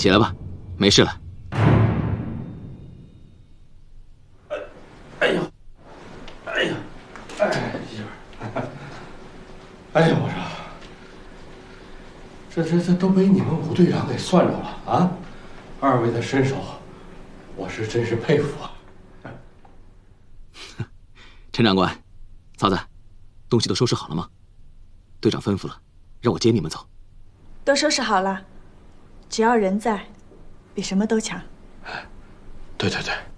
起来吧，没事了。 哎呀，哎呀，哎，媳妇儿，哎呀，我说，这都被你们武队长给算着了啊！二位的身手，我是真是佩服啊！ 陈长官，曹子，东西都收拾好了吗？队长吩咐了，让我接你们走。 都收拾好了，只要人在，比什么都强。 对对对。